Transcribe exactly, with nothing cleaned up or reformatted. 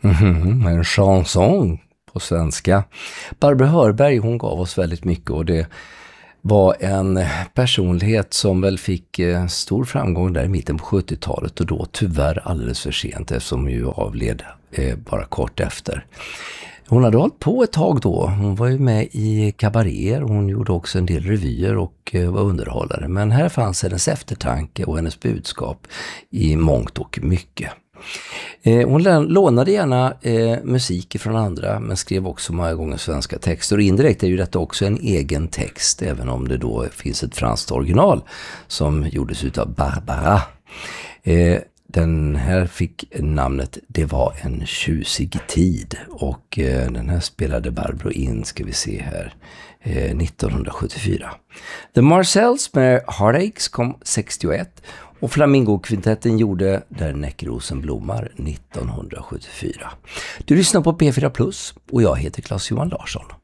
Mm-hmm, en chanson på svenska. Barbro Hörberg, hon gav oss väldigt mycket, och det var en personlighet som väl fick eh, stor framgång där i mitten på sjuttiotalet, och då tyvärr alldeles för sent eftersom hon ju avled eh, bara kort efter. Hon hade hållit på ett tag då. Hon var ju med i kabaréer, hon gjorde också en del revyer och eh, var underhållare. Men här fanns hennes eftertanke och hennes budskap i mångt och mycket. Eh, hon lånade gärna eh, musik från andra, men skrev också många gånger svenska texter. Och indirekt är ju detta också en egen text, även om det då finns ett franskt original som gjordes utav Barbara. Eh, den här fick namnet Det var en tjusig tid, och eh, den här spelade Barbro in, ska vi se här, eh, nittonhundrasjuttiofyra. The Marcells med Heartaches kom sextioett, och Flamingo-kvintetten gjorde Där Näckrosen blommar nittonhundrasjuttiofyra. Du lyssnar på P fyra Plus, och jag heter Claes Johan Larsson.